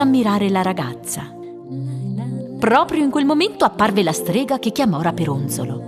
ammirare la ragazza. Proprio in quel momento apparve la strega che chiamò Raperonzolo.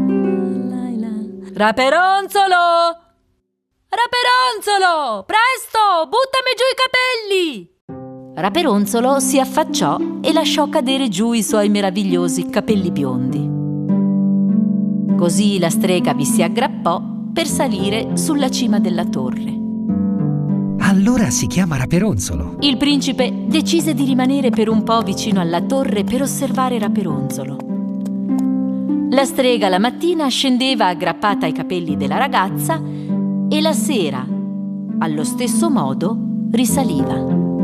Raperonzolo! Raperonzolo! Presto! Buttami giù i capelli! Raperonzolo si affacciò e lasciò cadere giù i suoi meravigliosi capelli biondi. Così la strega vi si aggrappò per salire sulla cima della torre. Allora si chiama Raperonzolo. Il principe decise di rimanere per un po' vicino alla torre per osservare Raperonzolo. La strega la mattina scendeva aggrappata ai capelli della ragazza e la sera, allo stesso modo, risaliva.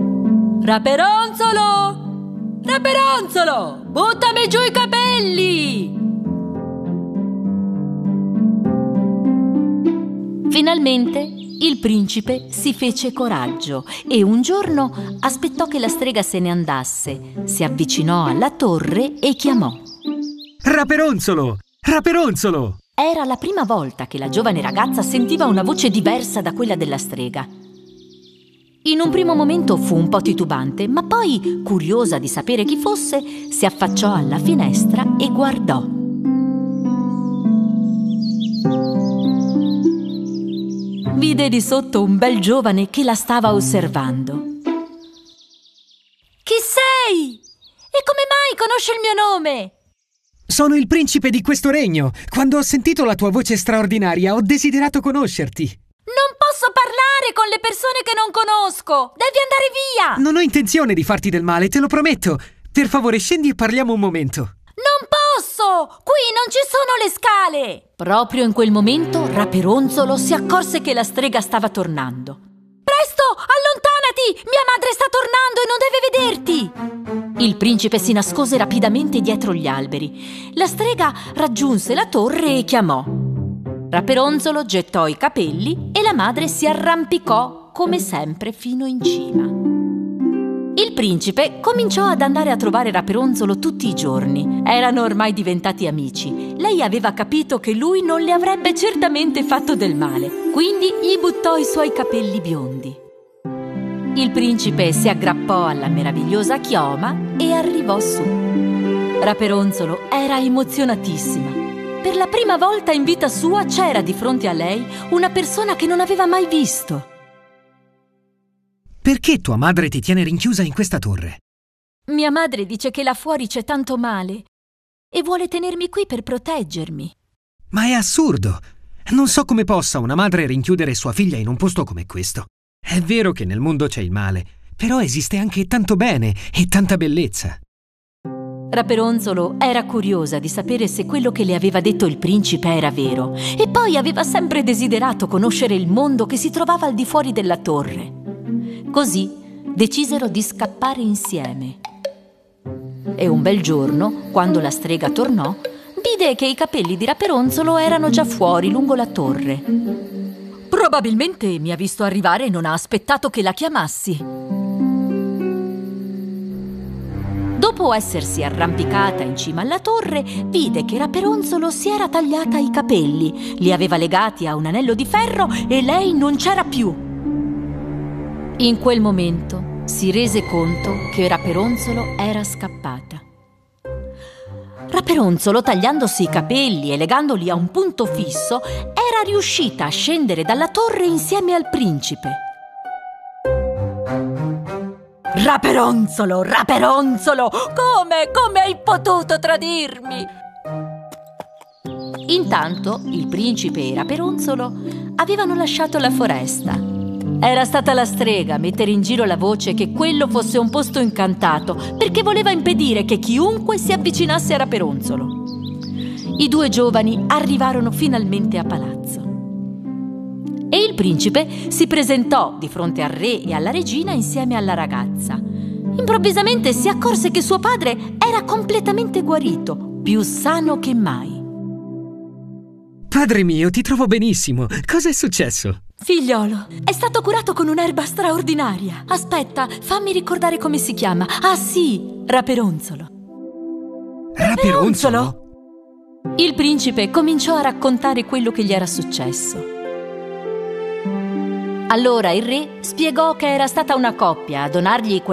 Raperonzolo! Raperonzolo! Buttami giù i capelli! Finalmente il principe si fece coraggio e un giorno aspettò che la strega se ne andasse, si avvicinò alla torre e chiamò. Raperonzolo! Raperonzolo! Era la prima volta che la giovane ragazza sentiva una voce diversa da quella della strega. In un primo momento fu un po' titubante, ma poi, curiosa di sapere chi fosse, si affacciò alla finestra e guardò. Vide di sotto un bel giovane che la stava osservando. Chi sei? E come mai conosci il mio nome? Sono il principe di questo regno. Quando ho sentito la tua voce straordinaria, ho desiderato conoscerti. Non posso parlare con le persone che non conosco! Devi andare via! Non ho intenzione di farti del male, te lo prometto. Per favore, scendi e parliamo un momento. Non posso! Qui non ci sono le scale! Proprio in quel momento Raperonzolo si accorse che la strega stava tornando. Presto! Allontanati! Mia madre sta tornando e non deve vederti! Il principe si nascose rapidamente dietro gli alberi. La strega raggiunse la torre e chiamò. Raperonzolo gettò i capelli e la madre si arrampicò come sempre fino in cima. Il principe cominciò ad andare a trovare Raperonzolo tutti i giorni. Erano ormai diventati amici. Lei aveva capito che lui non le avrebbe certamente fatto del male, quindi gli buttò i suoi capelli biondi. Il principe si aggrappò alla meravigliosa chioma e arrivò su. Raperonzolo era emozionatissima. Per la prima volta in vita sua c'era di fronte a lei una persona che non aveva mai visto. Perché tua madre ti tiene rinchiusa in questa torre? Mia madre dice che là fuori c'è tanto male e vuole tenermi qui per proteggermi. Ma è assurdo! Non so come possa una madre rinchiudere sua figlia in un posto come questo. È vero che nel mondo c'è il male, però esiste anche tanto bene e tanta bellezza. Raperonzolo era curiosa di sapere se quello che le aveva detto il principe era vero e poi aveva sempre desiderato conoscere il mondo che si trovava al di fuori della torre. Così decisero di scappare insieme. E un bel giorno, quando la strega tornò, vide che i capelli di Raperonzolo erano già fuori lungo la torre. Probabilmente mi ha visto arrivare e non ha aspettato che la chiamassi. Dopo essersi arrampicata in cima alla torre, vide che Raperonzolo si era tagliata i capelli, li aveva legati a un anello di ferro e lei non c'era più. In quel momento si rese conto che Raperonzolo era scappata. Raperonzolo, tagliandosi i capelli e legandoli a un punto fisso, era riuscita a scendere dalla torre insieme al principe. Raperonzolo, Raperonzolo, come hai potuto tradirmi? Intanto il principe e Raperonzolo avevano lasciato la foresta. Era stata la strega a mettere in giro la voce che quello fosse un posto incantato, perché voleva impedire che chiunque si avvicinasse a Raperonzolo. I due giovani arrivarono finalmente a palazzo. E il principe si presentò di fronte al re e alla regina insieme alla ragazza. Improvvisamente si accorse che suo padre era completamente guarito, più sano che mai. Padre mio, ti trovo benissimo. Cosa è successo? Figliolo, è stato curato con un'erba straordinaria. Aspetta, fammi ricordare come si chiama. Ah sì, Raperonzolo. Raperonzolo? Il principe cominciò a raccontare quello che gli era successo. Allora il re spiegò che era stata una coppia a donargli